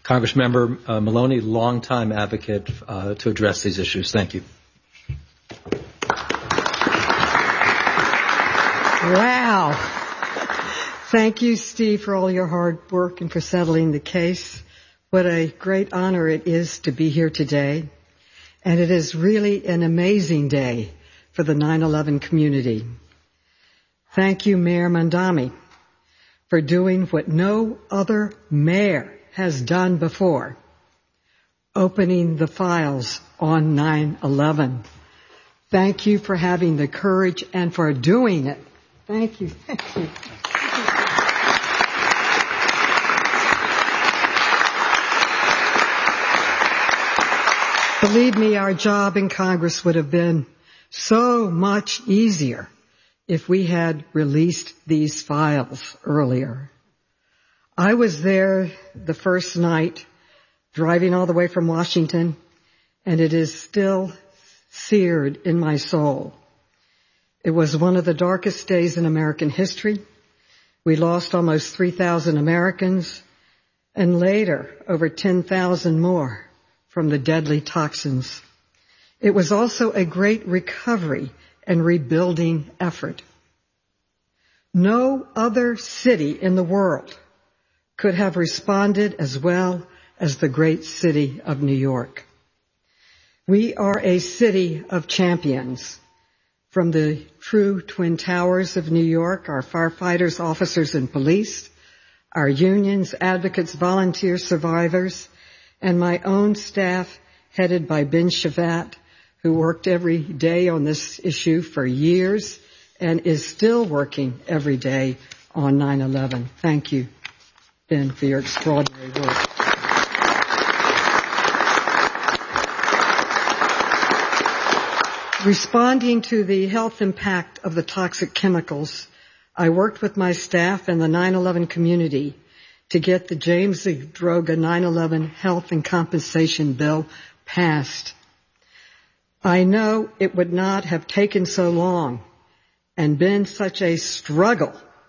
Congressmember Maloney, longtime advocate to address these issues. Thank you. Wow. Thank you, Steve, for all your hard work and for settling the case. What a great honor it is to be here today. And it is really an amazing day for the 9/11 community. Thank you, Mayor Mamdani, for doing what no other mayor has done before, opening the files on 9/11. Thank you for having the courage and for doing it. Thank you. Thank you. Believe me, our job in Congress would have been so much easier if we had released these files earlier. I was there the first night, driving all the way from Washington, and it is still seared in my soul. It was one of the darkest days in American history. We lost almost 3,000 Americans, and later over 10,000 more from the deadly toxins. It was also a great recovery and rebuilding effort. No other city in the world could have responded as well as the great city of New York. We are a city of champions. From the true Twin Towers of New York, our firefighters, officers, and police, our unions, advocates, volunteers, survivors, and my own staff headed by Ben Shavat, who worked every day on this issue for years and is still working every day on 9/11. Thank you, Ben, for your extraordinary work. Responding to the health impact of the toxic chemicals, I worked with my staff and the 9/11 community to get the James Zadroga 9/11 Health and Compensation Bill passed. I know it would not have taken so long and been such a struggle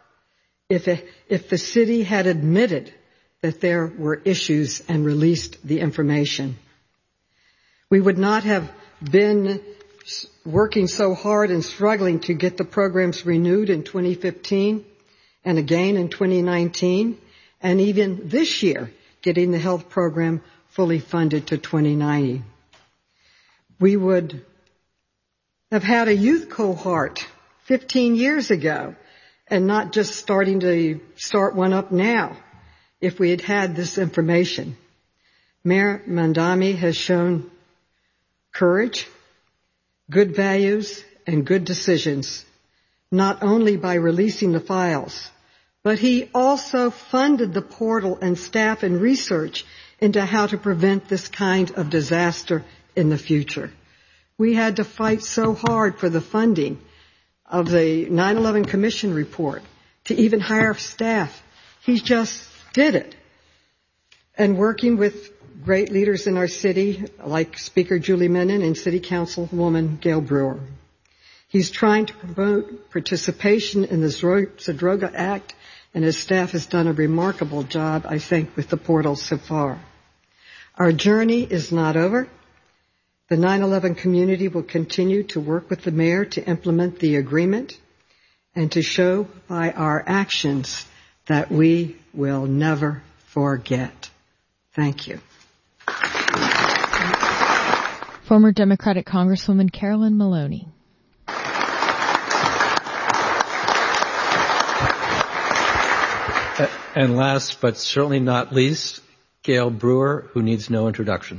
if the city had admitted that there were issues and released the information. We would not have been working so hard and struggling to get the programs renewed in 2015 and again in 2019, and even this year, getting the health program fully funded to 2090. We would have had a youth cohort 15 years ago and not just start one up now if we had had this information. Mayor Mamdani has shown courage, good values, and good decisions, not only by releasing the files, but he also funded the portal and staff and research into how to prevent this kind of disaster in the future. We had to fight so hard for the funding of the 9/11 Commission report to even hire staff. He just did it. And working with great leaders in our city, like Speaker Julie Menin and City Councilwoman Gail Brewer. He's trying to promote participation in the Zadroga Act, and his staff has done a remarkable job, I think, with the portal so far. Our journey is not over. The 9/11 community will continue to work with the mayor to implement the agreement and to show by our actions that we will never forget. Thank you. Former Democratic Congresswoman Carolyn Maloney. And last but certainly not least, Gail Brewer, who needs no introduction.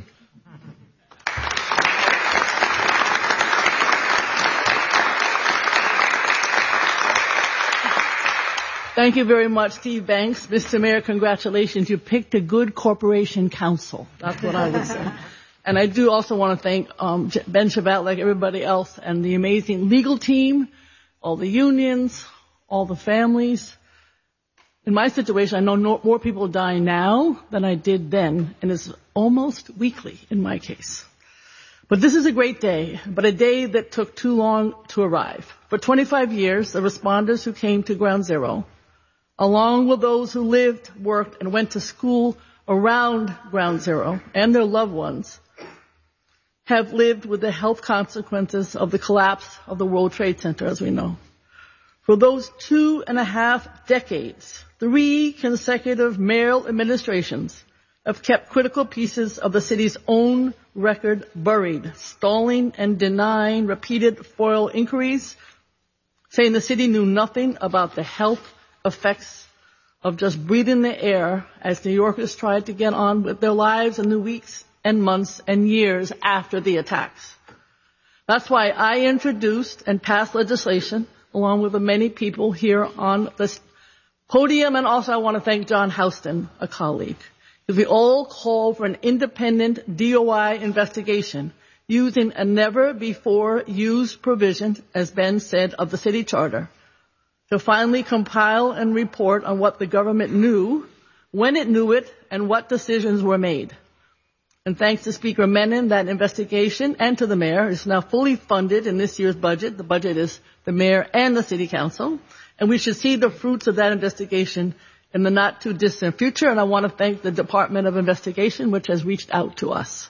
Thank you very much, Steve Banks. Mr. Mayor, congratulations. You picked a good corporation counsel. That's what I would say. And I do also want to thank Ben Shavat, like everybody else, and the amazing legal team, all the unions, all the families. In my situation, I know more people die now than I did then, and it's almost weekly in my case. But this is a great day, but a day that took too long to arrive. For 25 years, the responders who came to Ground Zero, along with those who lived, worked, and went to school around Ground Zero and their loved ones have lived with the health consequences of the collapse of the World Trade Center, as we know. For those 2.5 decades, 3 consecutive mayoral administrations have kept critical pieces of the city's own record buried, stalling and denying repeated FOIL inquiries, saying the city knew nothing about the health effects of just breathing the air as New Yorkers tried to get on with their lives in the weeks and months and years after the attacks. That's why I introduced and passed legislation, along with the many people here on this podium, and also I want to thank John Houston, a colleague. We all call for an independent DOI investigation using a never-before-used provision, as Ben said, of the city charter, to finally compile and report on what the government knew, when it knew it, and what decisions were made. And thanks to Speaker Menon, that investigation, and to the mayor, is now fully funded in this year's budget. The budget is the mayor and the city council. And we should see the fruits of that investigation in the not-too-distant future. And I want to thank the Department of Investigation, which has reached out to us.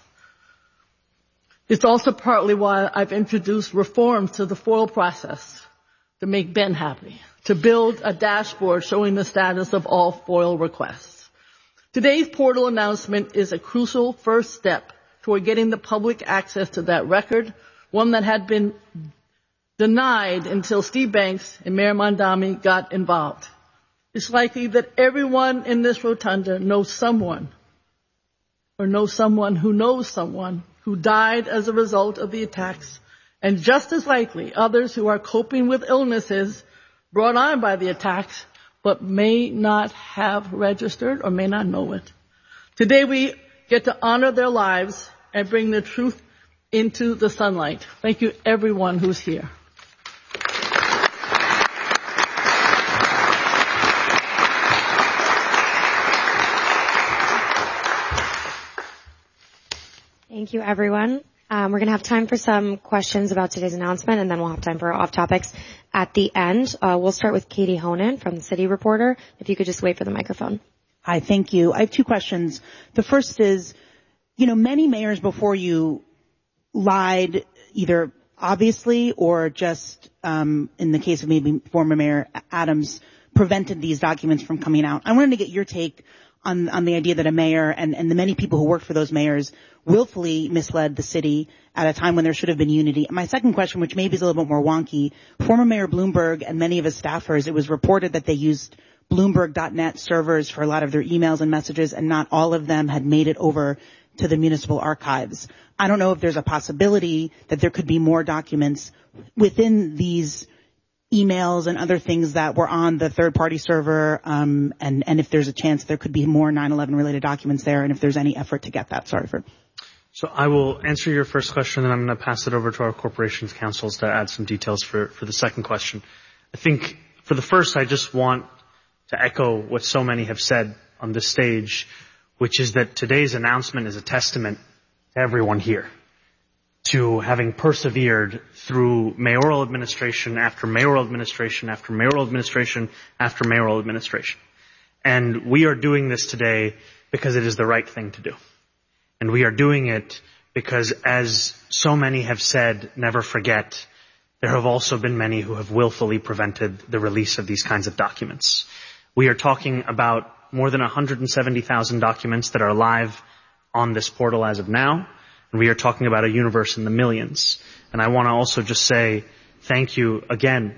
It's also partly why I've introduced reforms to the FOIL process to make Ben happy, to build a dashboard showing the status of all FOIL requests. Today's portal announcement is a crucial first step toward getting the public access to that record, one that had been denied until Steve Banks and Mayor Mondami got involved. It's likely that everyone in this rotunda knows someone, or knows someone who died as a result of the attacks, and just as likely others who are coping with illnesses brought on by the attacks but may not have registered or may not know it. Today we get to honor their lives and bring the truth into the sunlight. Thank you, everyone who's here. Thank you, everyone. We're going to have time for some questions about today's announcement, and then we'll have time for off topics at the end. We'll start with Katie Honan from the City Reporter. If you could just wait for the microphone. Hi, thank you. I have 2 questions. The first is, many mayors before you lied either obviously or just, in the case of maybe former Mayor Adams, prevented these documents from coming out. I wanted to get your take on the idea that a mayor and the many people who worked for those mayors willfully misled the city at a time when there should have been unity. And my second question, which maybe is a little bit more wonky, former Mayor Bloomberg and many of his staffers, it was reported that they used Bloomberg.net servers for a lot of their emails and messages, and not all of them had made it over to the municipal archives. I don't know if there's a possibility that there could be more documents within these emails and other things that were on the third-party server, and if there's a chance there could be more 9/11 related documents there, and if there's any effort to get that. So I will answer your first question, and I'm going to pass it over to our corporations counsels to add some details for the second question. I think for the first, I just want to echo what so many have said on this stage, which is that today's announcement is a testament to everyone here, to having persevered through mayoral administration after mayoral administration after mayoral administration after mayoral administration. And we are doing this today because it is the right thing to do. And we are doing it because, as so many have said, never forget, there have also been many who have willfully prevented the release of these kinds of documents. We are talking about more than 170,000 documents that are live on this portal as of now. And we are talking about a universe in the millions. And I want to also just say thank you again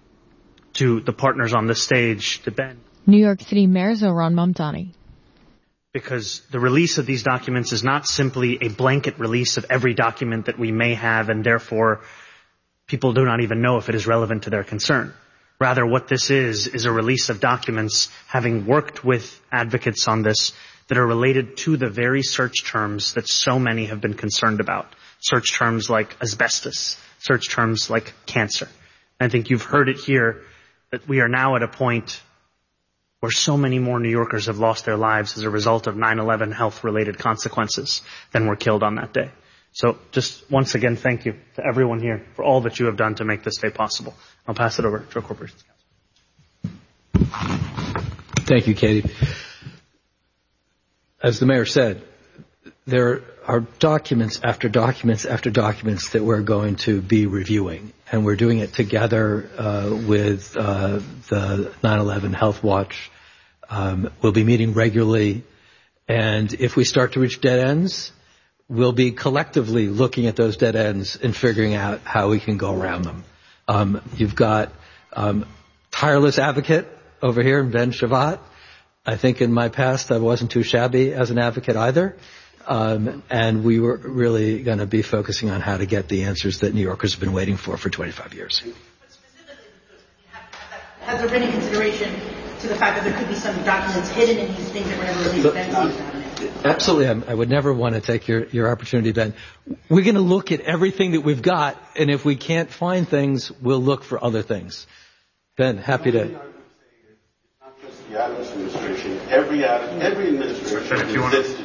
to the partners on this stage, to Ben. New York City Mayor Zohran Mamdani. Because the release of these documents is not simply a blanket release of every document that we may have, and therefore people do not even know if it is relevant to their concern. Rather, what this is a release of documents, having worked with advocates on this, that are related to the very search terms that so many have been concerned about. Search terms like asbestos, search terms like cancer. I think you've heard it here that we are now at a point where so many more New Yorkers have lost their lives as a result of 9/11 health-related consequences than were killed on that day. So just once again, thank you to everyone here for all that you have done to make this day possible. I'll pass it over to our Corporations Counsel. Thank you, Katie. as the mayor said, there are documents after documents after documents that we're going to be reviewing, and we're doing it together with the 9/11 Health Watch. We'll be meeting regularly, and if we start to reach dead ends, we'll be collectively looking at those dead ends and figuring out how we can go around them. You've got tireless advocate over here, Ben Shavat. I think in my past I wasn't too shabby as an advocate either. And we were really going to be focusing on how to get the answers that New Yorkers have been waiting for 25 years. But specifically, has there been a consideration to the fact that there could be some documents hidden in these things that were never released? Absolutely. I would never want to take your opportunity, Ben. We're going to look at everything that we've got, and if we can't find things, we'll look for other things. Ben, happy to. Not just the Adams administration. Every administration resisted.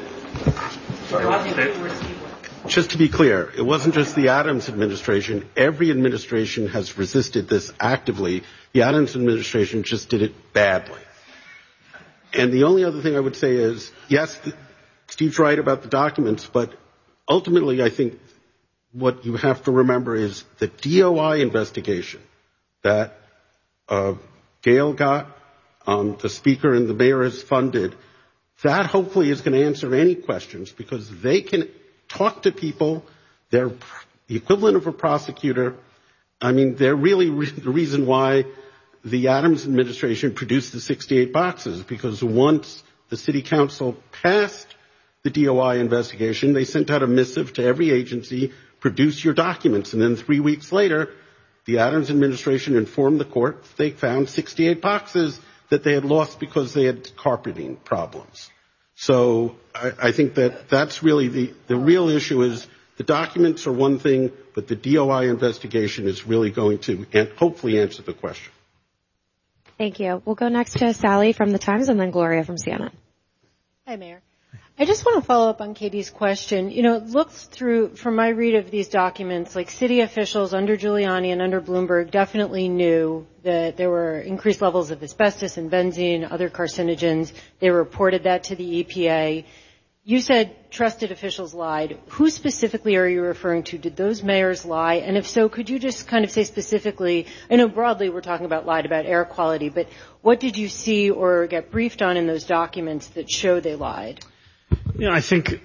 Just to be clear, it wasn't just the Adams administration. Every administration has resisted this actively. The Adams administration just did it badly. And the only other thing I would say is, yes, Steve's right about the documents, but ultimately I think what you have to remember is the DOI investigation that Gail got, the Speaker and the Mayor has funded. That hopefully is going to answer any questions because they can talk to people. They're the equivalent of a prosecutor. I mean, they're really the reason why the Adams administration produced the 68 boxes, because once the city council passed the DOI investigation, they sent out a missive to every agency, produce your documents. And then 3 weeks later, the Adams administration informed the court they found 68 boxes that they had lost because they had carpeting problems. So I think that that's really the real issue is the documents are one thing, but the DOI investigation is really going to hopefully answer the question. Thank you. We'll go next to Sally from the Times and then Gloria from CNN. Hi, Mayor. I just want to follow up on Katie's question. You know, it looks through, from my read of these documents, like city officials under Giuliani and under Bloomberg definitely knew that there were increased levels of asbestos and benzene, other carcinogens. They reported that to the EPA. You said trusted officials lied. Who specifically are you referring to? Did those mayors lie? And if so, could you just kind of say specifically, I know broadly we're talking about lied about air quality, but what did you see or get briefed on in those documents that show they lied? You know, I think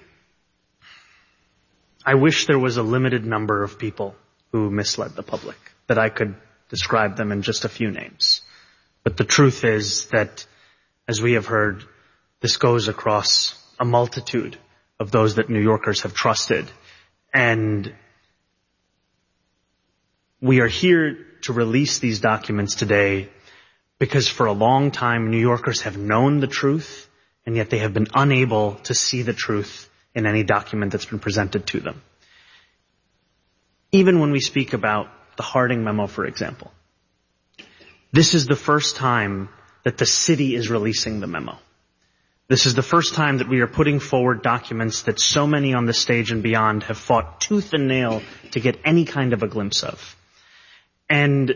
I wish there was a limited number of people who misled the public, that I could describe them in just a few names. But the truth is that, as we have heard, this goes across a multitude of those that New Yorkers have trusted. And we are here to release these documents today because for a long time New Yorkers have known the truth, and yet they have been unable to see the truth in any document that's been presented to them. Even when we speak about the Harding memo, for example, this is the first time that the city is releasing the memo. This is the first time that we are putting forward documents that so many on the stage and beyond have fought tooth and nail to get any kind of a glimpse of. And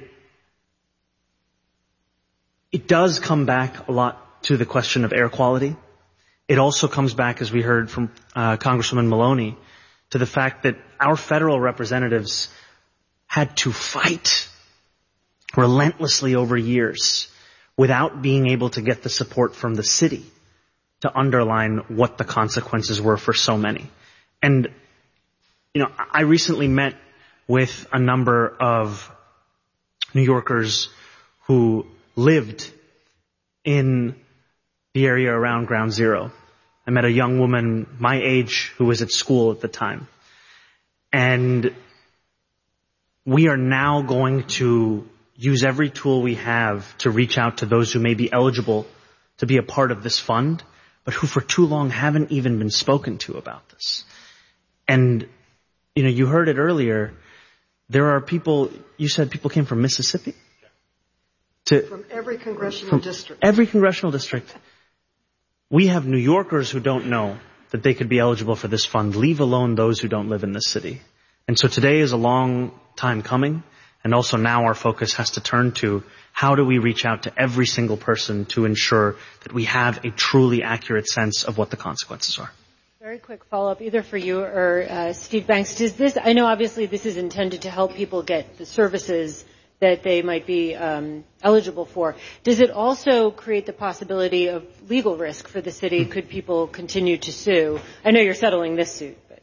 it does come back a lot to the question of air quality. It also comes back, as we heard from Congresswoman Maloney, to the fact that our federal representatives had to fight relentlessly over years without being able to get the support from the city to underline what the consequences were for so many. And, you know, I recently met with a number of New Yorkers who lived in the area around Ground Zero. I met a young woman my age who was at school at the time. And we are now going to use every tool we have to reach out to those who may be eligible to be a part of this fund, but who for too long haven't even been spoken to about this. And, you know, you heard it earlier, there are people, you said people came from Mississippi? From every congressional district. Every congressional district. We have New Yorkers who don't know that they could be eligible for this fund, leave alone those who don't live in this city. And so today is a long time coming, And also now our focus has to turn to how do we reach out to every single person to ensure that we have a truly accurate sense of what the consequences are. Very quick follow-up, either for you or Steve Banks. I know obviously this is intended to help people get the services that they might be eligible for. Does it also create the possibility of legal risk for the city? Could people continue to sue? I know you're settling this suit, but.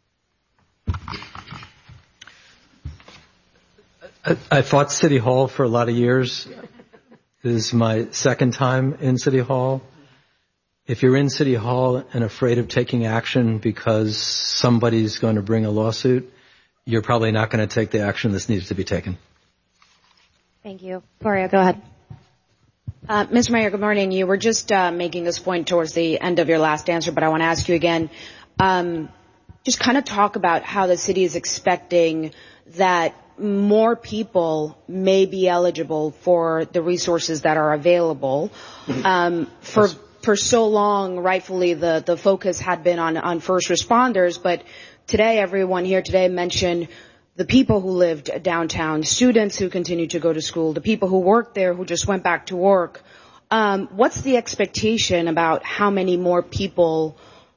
I fought City Hall for a lot of years. This is my second time in City Hall. If you're in City Hall and afraid of taking action because somebody's going to bring a lawsuit, you're probably not going to take the action that's needed to be taken. Thank you. Gloria, go ahead. Mr. Mayor, good morning. You were just making this point towards the end of your last answer, but I want to ask you again. Just kind of talk about how the city is expecting that more people may be eligible for the resources that are available. For so long, rightfully, the focus had been on first responders, but today, everyone here today mentioned the people who lived downtown, students who continue to go to school, the people who worked there who just went back to work. What's the expectation about how many more people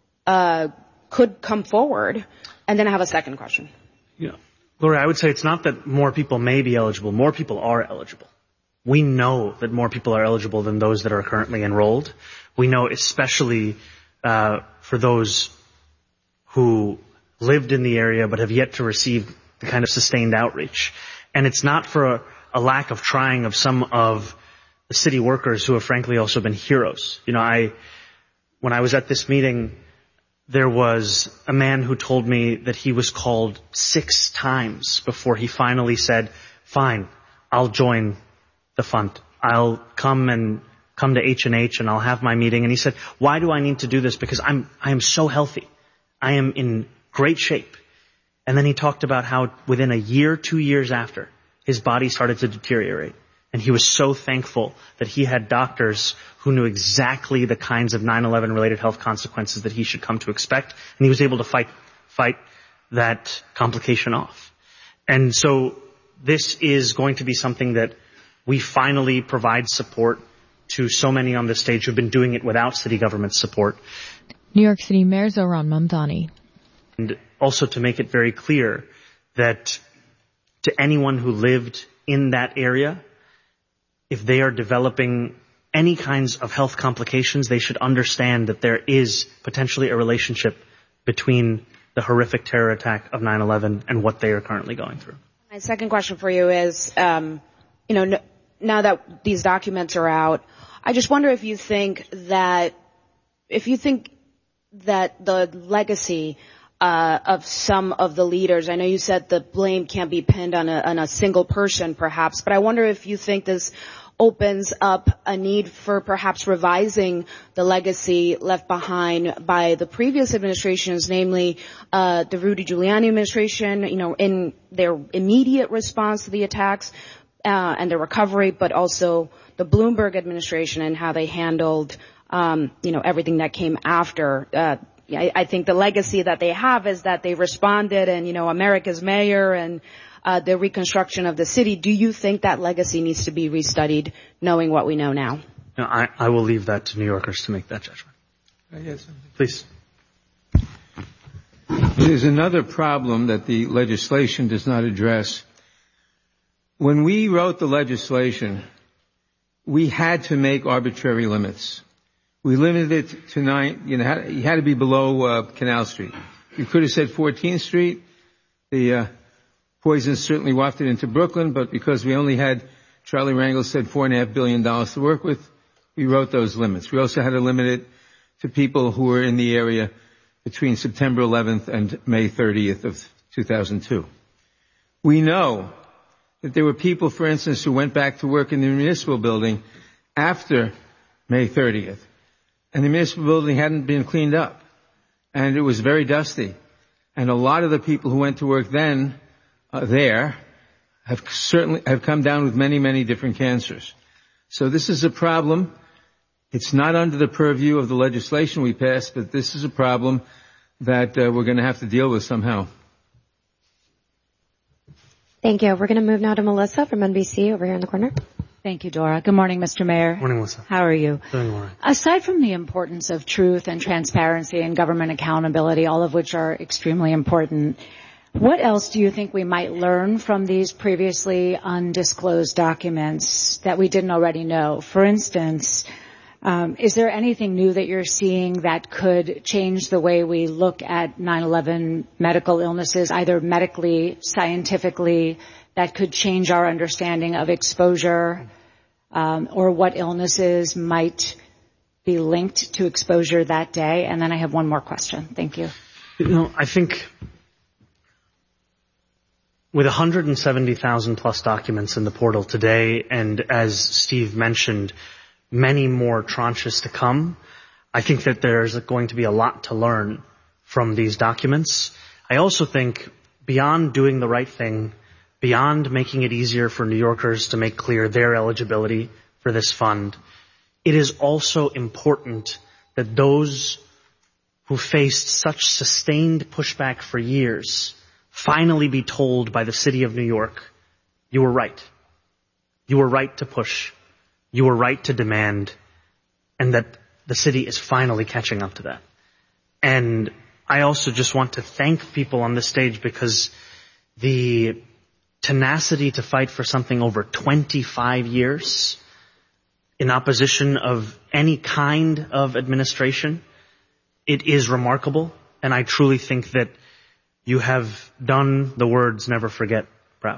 could come forward? And then I have a second question. Yeah. Gloria, I would say it's not that more people may be eligible. More people are eligible. We know that more people are eligible than those that are currently enrolled. We know especially for those who lived in the area but have yet to receive the kind of sustained outreach. And it's not for a lack of trying of some of the city workers who have frankly also been heroes. You know, when I was at this meeting, there was a man who told me that he was called 6 times before he finally said, fine, I'll join the fund. I'll come to H&H and I'll have my meeting. And he said, why do I need to do this? Because I am so healthy. I am in great shape. And then he talked about how within a year, 2 years after, his body started to deteriorate. And he was so thankful that he had doctors who knew exactly the kinds of 9/11 related health consequences that he should come to expect. And he was able to fight that complication off. And so this is going to be something that we finally provide support to so many on this stage who've been doing it without city government support. New York City Mayor Zohran Mamdani. And also to make it very clear that to anyone who lived in that area, if they are developing any kinds of health complications, they should understand that there is potentially a relationship between the horrific terror attack of 9/11 and what they are currently going through. My second question for you is, now that these documents are out, I just wonder if you think that the legacy of some of the leaders, I know you said the blame can't be pinned on a single person perhaps, but I wonder if you think this opens up a need for perhaps revising the legacy left behind by the previous administrations, namely the Rudy Giuliani administration, in their immediate response to the attacks and the recovery, but also the Bloomberg administration and how they handled everything that came after. I think the legacy that they have is that they responded and, America's mayor and the reconstruction of the city. Do you think that legacy needs to be restudied, knowing what we know now? No, I will leave that to New Yorkers to make that judgment. Please. There's another problem that the legislation does not address. When we wrote the legislation, we had to make arbitrary limits. We limited it to 9, you had to be below Canal Street. You could have said 14th Street. The poison certainly wafted into Brooklyn, but because we only had, Charlie Rangel said, $4.5 billion to work with, we wrote those limits. We also had to limit it to people who were in the area between September 11th and May 30th of 2002. We know that there were people, for instance, who went back to work in the municipal building after May 30th. And the municipal building hadn't been cleaned up. And it was very dusty. And a lot of the people who went to work then there have come down with many, many different cancers. So this is a problem. It's not under the purview of the legislation we passed, but this is a problem that we're going to have to deal with somehow. Thank you. We're going to move now to Melissa from NBC over here in the corner. Thank you, Dora. Good morning, Mr. Mayor. Morning, Melissa. How are you? Doing all right. Aside from the importance of truth and transparency and government accountability, all of which are extremely important, what else do you think we might learn from these previously undisclosed documents that we didn't already know? For instance, is there anything new that you're seeing that could change the way we look at 9/11 medical illnesses, either medically, scientifically, that could change our understanding of exposure, or what illnesses might be linked to exposure that day? And then I have one more question. Thank you. I think with 170,000 plus documents in the portal today, and as Steve mentioned, many more tranches to come, I think that there's going to be a lot to learn from these documents. I also think beyond doing the right thing, beyond making it easier for New Yorkers to make clear their eligibility for this fund, it is also important that those who faced such sustained pushback for years finally be told by the city of New York, you were right. You were right to push. You were right to demand, and that the city is finally catching up to that. And I also just want to thank people on this stage, because the tenacity to fight for something over 25 years in opposition of any kind of administration, it is remarkable. And I truly think that you have done the words never forget proud.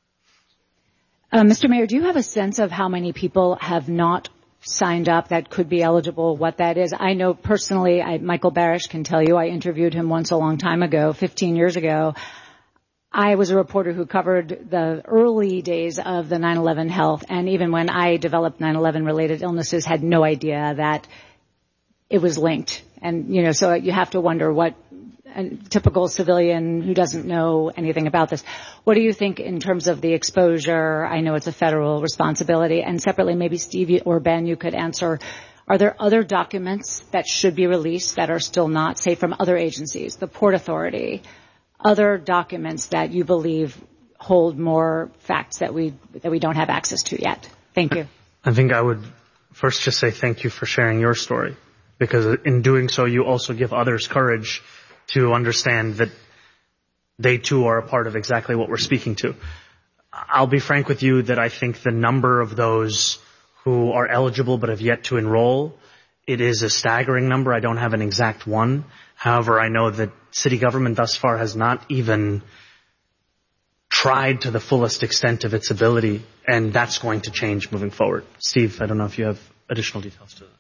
Mr. Mayor, do you have a sense of how many people have not signed up that could be eligible, what that is? I know personally, Michael Barish can tell you, I interviewed him once a long time ago, 15 years ago. I was a reporter who covered the early days of the 9/11 health, and even when I developed 9/11 related illnesses, had no idea that it was linked. And, so you have to wonder what a typical civilian who doesn't know anything about this, what do you think in terms of the exposure? I know it's a federal responsibility. And separately, maybe Steve or Ben, you could answer, are there other documents that should be released that are still not, say, from other agencies, the Port Authority, other documents that you believe hold more facts that we don't have access to yet? Thank you. I think I would first just say thank you for sharing your story, because in doing so, you also give others courage to understand that they too are a part of exactly what we're speaking to. I'll be frank with you that I think the number of those who are eligible but have yet to enroll, it is a staggering number. I don't have an exact one. However, I know that city government thus far has not even tried to the fullest extent of its ability, and that's going to change moving forward. Steve, I don't know if you have additional details to that.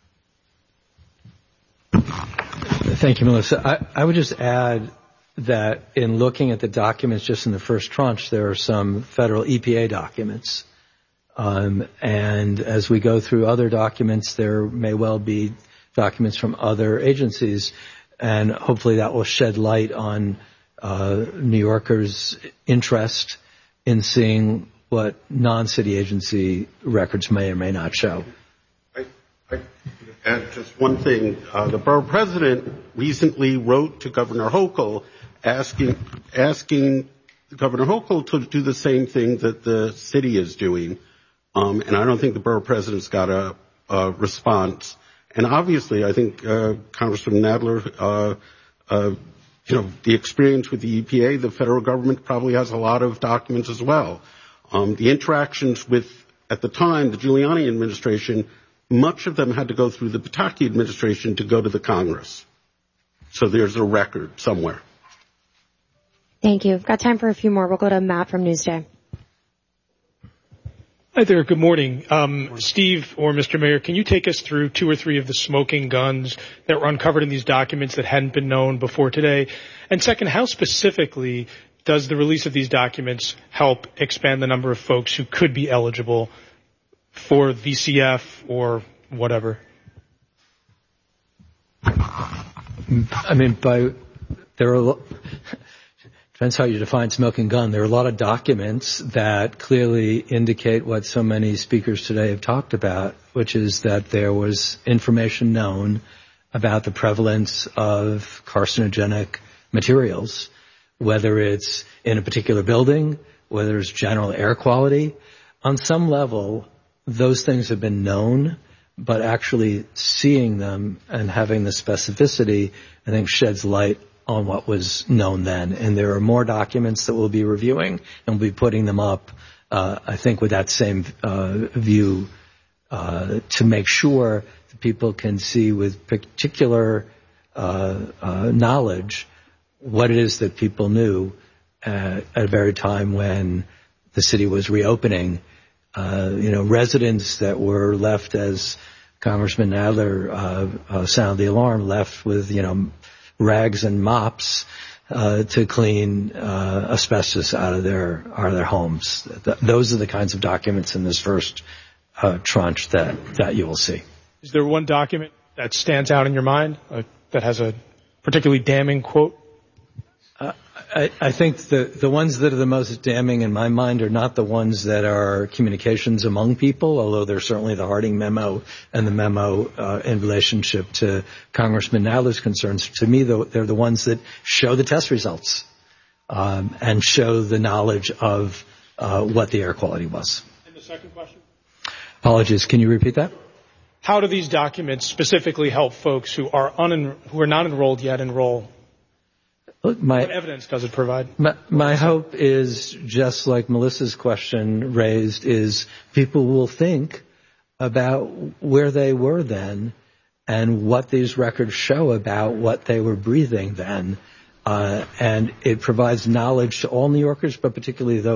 Thank you, Melissa. I would just add that in looking at the documents just in the first tranche, there are some federal EPA documents. And as we go through other documents, there may well be documents from other agencies, and hopefully that will shed light on New Yorkers' interest in seeing what non-city agency records may or may not show. And just one thing, the borough president recently wrote to Governor Hochul asking Governor Hochul to do the same thing that the city is doing. And I don't think the borough president's got a response. And obviously, I think Congressman Nadler, the experience with the EPA, the federal government probably has a lot of documents as well. The interactions with, at the time, the Giuliani administration, much of them had to go through the Pataki administration to go to the Congress. So there's a record somewhere. Thank you. We've got time for a few more. We'll go to Matt from Newsday. Hi there. Good morning. Steve or Mr. Mayor, can you take us through 2 or 3 of the smoking guns that were uncovered in these documents that hadn't been known before today? And second, how specifically does the release of these documents help expand the number of folks who could be eligible for VCF or whatever? I mean, depends how you define smoking gun. There are a lot of documents that clearly indicate what so many speakers today have talked about, which is that there was information known about the prevalence of carcinogenic materials, whether it's in a particular building, whether it's general air quality. On some level, those things have been known, but actually seeing them and having the specificity, I think, sheds light on what was known then. And there are more documents that we'll be reviewing, and we'll be putting them up, I think, with that same view to make sure that people can see with particular knowledge what it is that people knew at a very time when the city was reopening. Residents that were left, as Congressman Nadler sounded the alarm, left with, rags and mops to clean asbestos out of their homes. Those are the kinds of documents in this first tranche that you will see. Is there one document that stands out in your mind that has a particularly damning quote? I think the ones that are the most damning in my mind are not the ones that are communications among people, although there's certainly the Harding memo and the memo in relationship to Congressman Nadler's concerns. To me, they're the ones that show the test results and show the knowledge of what the air quality was. And the second question? Apologies, can you repeat that? How do these documents specifically help folks who are not enrolled yet enroll? Look, what evidence does it provide? My hope is, just like Melissa's question raised, is people will think about where they were then and what these records show about what they were breathing then. And it provides knowledge to all New Yorkers, but particularly those